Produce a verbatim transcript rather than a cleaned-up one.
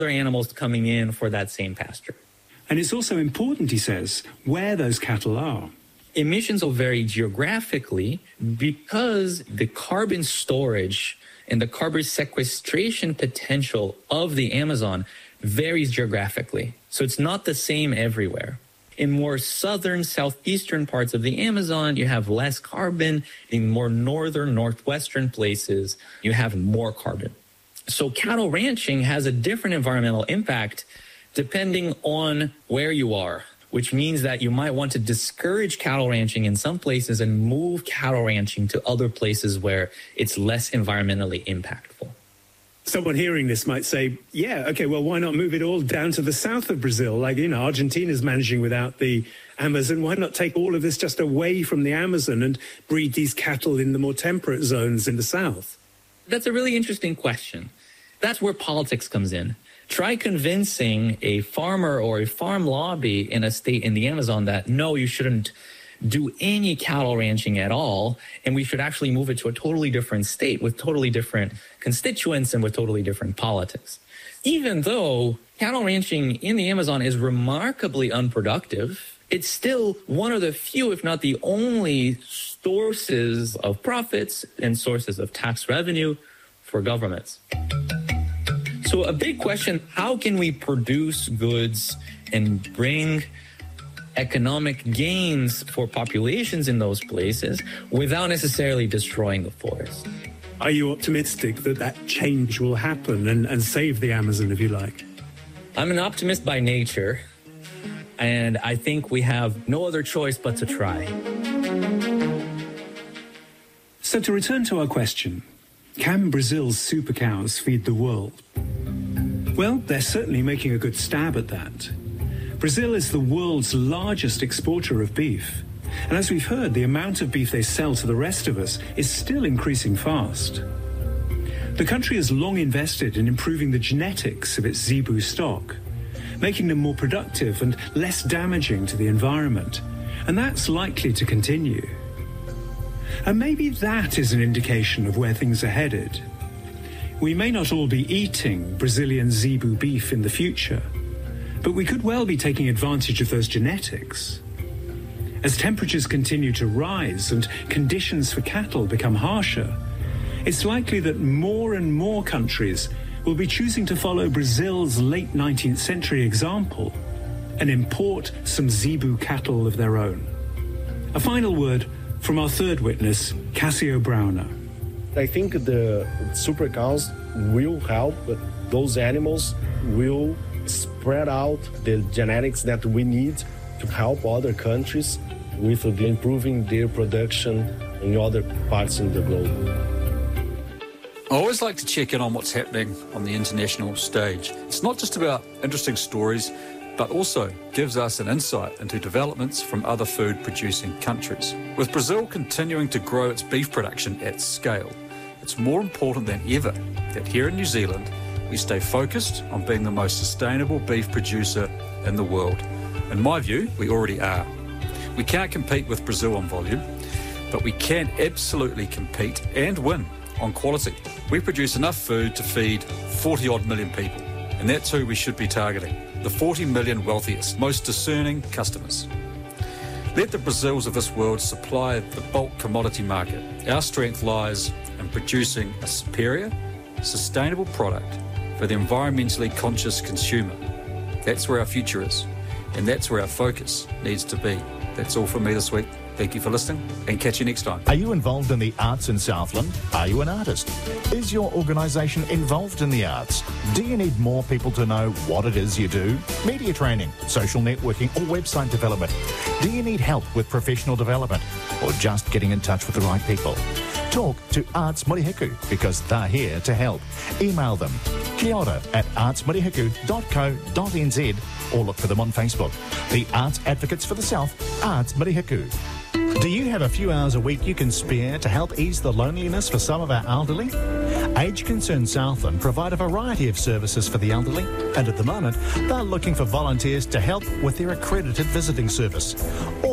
other animals coming in for that same pasture. And it's also important, he says, where those cattle are. Emissions will vary geographically because the carbon storage and the carbon sequestration potential of the Amazon varies geographically. So it's not the same everywhere. In more southern, southeastern parts of the Amazon, you have less carbon. In more northern, northwestern places, you have more carbon. So cattle ranching has a different environmental impact depending on where you are, which means that you might want to discourage cattle ranching in some places and move cattle ranching to other places where it's less environmentally impactful. Someone hearing this might say, yeah, okay, well, why not move it all down to the south of Brazil? Like, you know, Argentina's managing without the Amazon. Why not take all of this just away from the Amazon and breed these cattle in the more temperate zones in the south? That's a really interesting question. That's where politics comes in. Try convincing a farmer or a farm lobby in a state in the Amazon that, no, you shouldn't do any cattle ranching at all, and we should actually move it to a totally different state with totally different constituents and with totally different politics. Even though cattle ranching in the Amazon is remarkably unproductive, it's still one of the few, if not the only, sources of profits and sources of tax revenue for governments. So a big question, how can we produce goods and bring economic gains for populations in those places without necessarily destroying the forest? Are you optimistic that that change will happen and, and save the Amazon, if you like? I'm an optimist by nature, and I think we have no other choice but to try. So to return to our question, can Brazil's super cows feed the world? Well, they're certainly making a good stab at that. Brazil is the world's largest exporter of beef. And as we've heard, the amount of beef they sell to the rest of us is still increasing fast. The country has long invested in improving the genetics of its zebu stock, making them more productive and less damaging to the environment. And that's likely to continue. And maybe that is an indication of where things are headed. We may not all be eating Brazilian zebu beef in the future, but we could well be taking advantage of those genetics. As temperatures continue to rise and conditions for cattle become harsher, it's likely that more and more countries will be choosing to follow Brazil's late nineteenth century example and import some zebu cattle of their own. A final word from our third witness, Cassio Browner. I think the super cows will help, but those animals will spread out the genetics that we need to help other countries with improving their production in other parts of the globe. I always like to check in on what's happening on the international stage. It's not just about interesting stories, but also gives us an insight into developments from other food-producing countries. With Brazil continuing to grow its beef production at scale, it's more important than ever that here in New Zealand, we stay focused on being the most sustainable beef producer in the world. In my view, we already are. We can't compete with Brazil on volume, but we can absolutely compete and win on quality. We produce enough food to feed forty odd million people, and that's who we should be targeting, the forty million wealthiest, most discerning customers. Let the Brazils of this world supply the bulk commodity market. Our strength lies in producing a superior, sustainable product for the environmentally conscious consumer. That's where our future is, and that's where our focus needs to be. That's all from me this week. Thank you for listening, and catch you next time. Are you involved in the arts in Southland? Are you an artist? Is your organisation involved in the arts? Do you need more people to know what it is you do? Media training, social networking or website development? Do you need help with professional development or just getting in touch with the right people? Talk to Arts Murihiku because they're here to help. Email them kia ora at arts murihiku dot co dot n z or look for them on Facebook. The Arts Advocates for the South, Arts Murihiku. Do you have a few hours a week you can spare to help ease the loneliness for some of our elderly? Age Concern Southland provide a variety of services for the elderly, and at the moment, they're looking for volunteers to help with their accredited visiting service.